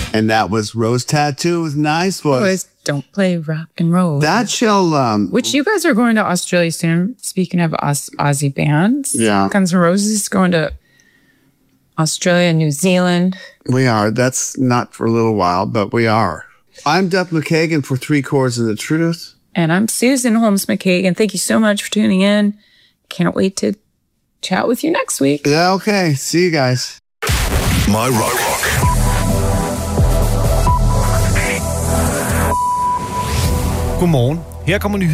And that was Rose Tattoo. It was nice. Boys don't play rock and roll. That shall... Which you guys are going to Australia soon. Speaking of Aussie bands. Yeah. Guns N' Roses is going to Australia, New Zealand. We are. That's not for a little while, but we are. I'm Duff McKagan for 3 Chords of the Truth. And I'm Susan Holmes McKagan. Thank you so much for tuning in. Can't wait to chat with you next week. Ja, okay. See you guys. My Rock. Godmorgen. Her kommer nyheder.